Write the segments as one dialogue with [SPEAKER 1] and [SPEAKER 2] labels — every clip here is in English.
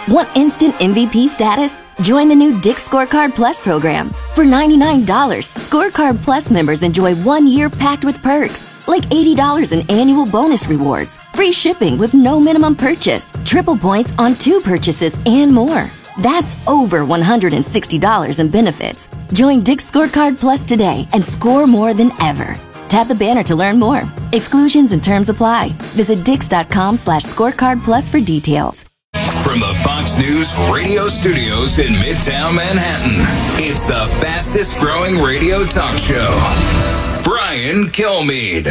[SPEAKER 1] Want instant MVP status? Join the new Dick's Scorecard Plus program. For $99, Scorecard Plus members enjoy 1 year packed with perks, like $80 in annual bonus rewards, free shipping with no minimum purchase, triple points on 2 purchases, and more. That's over $160 in benefits. Join Dick's Scorecard Plus today and score more than ever. Tap the banner to learn more. Exclusions and terms apply. Visit dix.com/scorecard plus for details.
[SPEAKER 2] From the Fox News radio studios in Midtown Manhattan, it's the fastest growing radio talk show. Brian Kilmeade.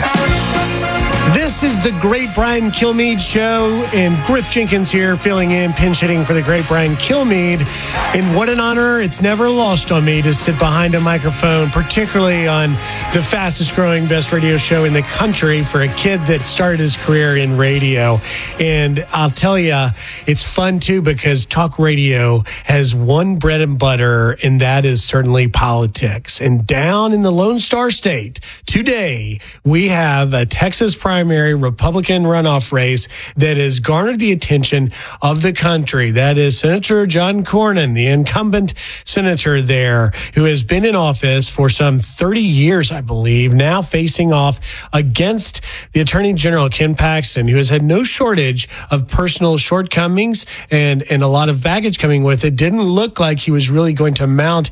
[SPEAKER 3] This is the Great Brian Kilmeade Show, and Griff Jenkins here filling in, pinch hitting for the Great Brian Kilmeade. And what an honor. It's never lost on me to sit behind a microphone, particularly on the fastest growing, best radio show in the country for a kid that started his career in radio. And I'll tell you, it's fun too because talk radio has one bread and butter, and that is certainly politics. And down in the Lone Star State today, we have a Texas primary Republican runoff race that has garnered the attention of the country. That is Senator John Cornyn, the incumbent senator there, who has been in office for some 30 years, I believe, now facing off against the Attorney General, Ken Paxton, who has had no shortage of personal shortcomings and a lot of baggage coming with it. Didn't look like he was really going to mount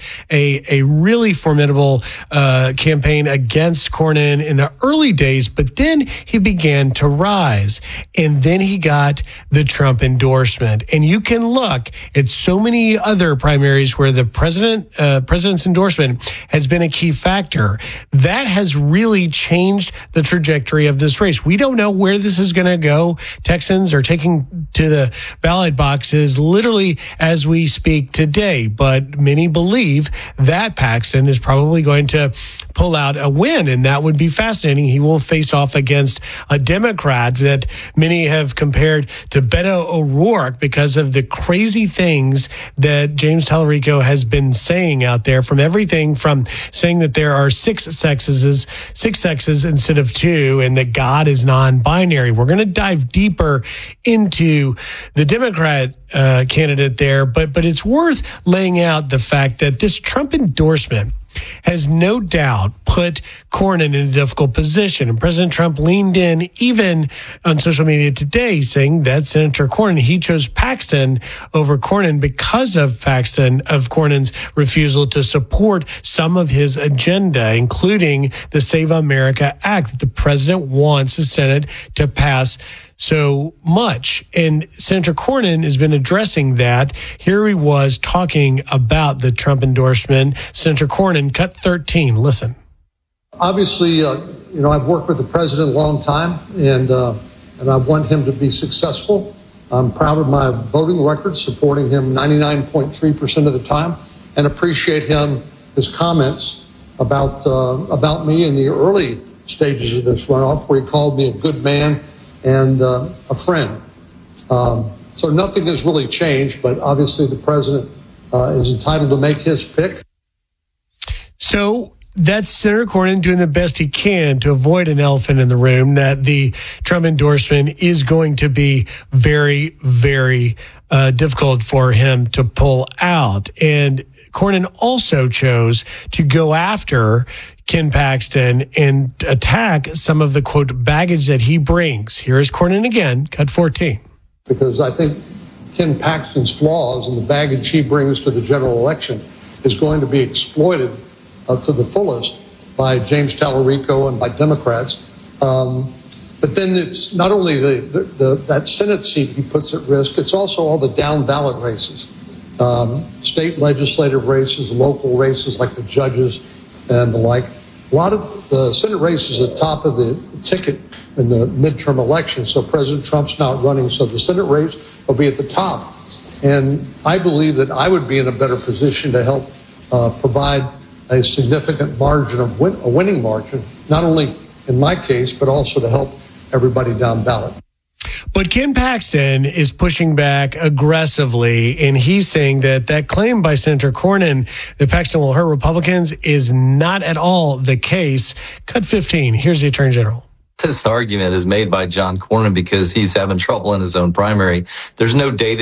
[SPEAKER 3] a really formidable campaign against Cornyn in the early days, but then he began to rise, and then he got the Trump endorsement. And you can look at so many other primaries where the president's endorsement has been a key factor. That has really changed the trajectory of this race. We don't know where this is going to go. Texans are taking to the ballot boxes literally as we speak today, but many believe that Paxton is probably going to pull out a win, and that would be fascinating. He will face off against a Democrat that many have compared to Beto O'Rourke because of the crazy things that James Tallarico has been saying out there, from everything from saying that there are six sexes instead of 2, and that God is non-binary. We're going to dive deeper into the Democrat candidate there, but it's worth laying out the fact that this Trump endorsement has no doubt put Cornyn in a difficult position. And President Trump leaned in even on social media today, saying that Senator Cornyn, he chose Paxton over Cornyn because of Cornyn's refusal to support some of his agenda, including the Save America Act that the president wants the Senate to pass so much. And Senator Cornyn has been addressing that. Here he was talking about the Trump endorsement. Senator Cornyn, cut 13. Listen.
[SPEAKER 4] Obviously, I've worked with the president a long time, and I want him to be successful. I'm proud of my voting record, supporting him 99.3% of the time, and appreciate his comments about me in the early stages of this runoff, where he called me a good man and a friend. So nothing has really changed, but obviously the president is entitled to make his pick.
[SPEAKER 3] So that's Senator Cornyn doing the best he can to avoid an elephant in the room, that the Trump endorsement is going to be very, very difficult for him to pull out. And Cornyn also chose to go after Ken Paxton and attack some of the, quote, baggage that he brings. Here's Cornyn again, cut 14.
[SPEAKER 4] Because I think Ken Paxton's flaws and the baggage he brings to the general election is going to be exploited to the fullest by James Tallarico and by Democrats. But then it's not only that Senate seat he puts at risk, it's also all the down ballot races, state legislative races, local races like the judges and the like. A lot of the Senate races at the top of the ticket in the midterm election, so President Trump's not running, so the Senate race will be at the top. And I believe that I would be in a better position to help provide a significant margin of a winning margin, not only in my case, but also to help everybody down ballot.
[SPEAKER 3] But Ken Paxton is pushing back aggressively, and he's saying that claim by Senator Cornyn that Paxton will hurt Republicans is not at all the case. Cut 15. Here's the Attorney General.
[SPEAKER 5] This argument is made by John Cornyn because he's having trouble in his own primary. There's no data